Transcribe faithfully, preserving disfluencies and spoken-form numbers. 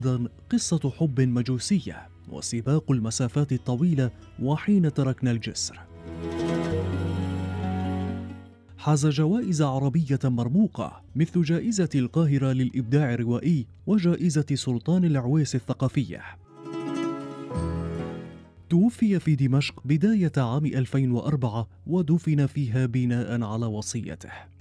أيضا قصة حب مجوسية وسباق المسافات الطويلة وحين تركنا الجسر. حاز جوائز عربية مرموقة مثل جائزة القاهرة للإبداع الروائي وجائزة سلطان العويس الثقافية. توفي في دمشق بداية عام ألفين وأربعة ودفن فيها بناء على وصيته.